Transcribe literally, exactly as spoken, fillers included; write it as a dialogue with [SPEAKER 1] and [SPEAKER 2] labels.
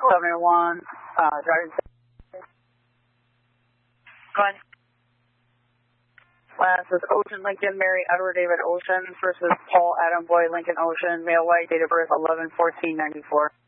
[SPEAKER 1] seventy-one, uh, driving.
[SPEAKER 2] Go ahead.
[SPEAKER 1] Last is Ocean Lincoln, Mary Edward David Ocean versus Paul Adam Boy Lincoln Ocean, male white, date of birth eleven fourteen ninety-four.